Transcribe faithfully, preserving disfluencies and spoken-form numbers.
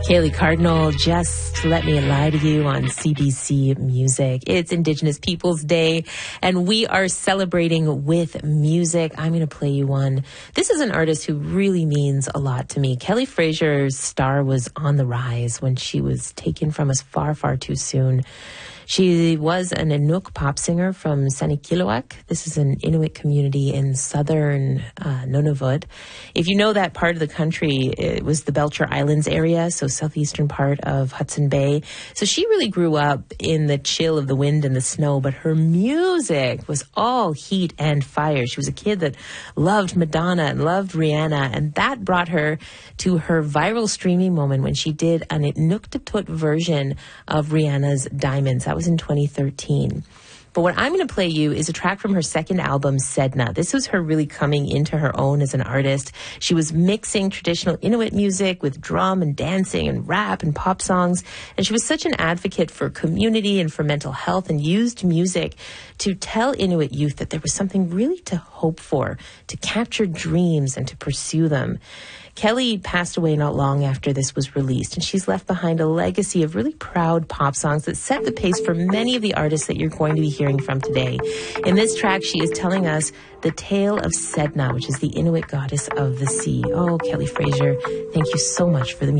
Kaylee Cardinal, Just Let Me Lie to You on C B C Music. It's Indigenous Peoples Day, and we are celebrating with music. I'm going to play you one. This is an artist who really means a lot to me. Kelly Fraser's star was on the rise when she was taken from us far, far too soon. She was an Inuk pop singer from Sanikiluaq. This is an Inuit community in southern uh, Nunavut. If you know that part of the country, it was the Belcher Islands area, so southeastern part of Hudson Bay. So she really grew up in the chill of the wind and the snow, but her music was all heat and fire. She was a kid that loved Madonna and loved Rihanna, and that brought her to her viral streaming moment when she did an Inuktitut version of Rihanna's Diamonds. That was in twenty thirteen. But what I'm going to play you is a track from her second album, Sedna. This was her really coming into her own as an artist. She was mixing traditional Inuit music with drum and dancing and rap and pop songs. And she was such an advocate for community and for mental health, and used music to tell Inuit youth that there was something really to hope for, to capture dreams and to pursue them. Kelly passed away not long after this was released, and she's left behind a legacy of really proud pop songs that set the pace for many of the artists that you're going to be hearing from today. In this track, she is telling us the tale of Sedna, which is the Inuit goddess of the sea. Oh, Kelly Fraser, thank you so much for the music.